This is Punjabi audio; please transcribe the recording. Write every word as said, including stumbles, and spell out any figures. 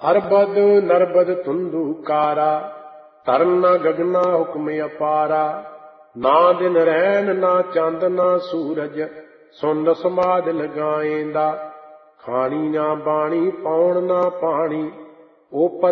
ਅਰਬਦ ਨਰਬਦ ਤੁੰਦੂ ਕਾਰਾ, ਤਰਨਾ ਗਗਨਾ ਹੁਕਮ ਅਪਾਰਾ। ਨਾ ਦਿਨ ਰੈਣ ਨਾ ਚੰਦ ਨਾ ਸੂਰਜ, ਸੁਨ ਸਮਾਧ ਲਗਾਏਂਦਾ। ਖਾਣੀ ਨਾ ਬਾਣੀ ਪਾਉਣ ਨਾ ਪਾਣੀ, ਓਪਤ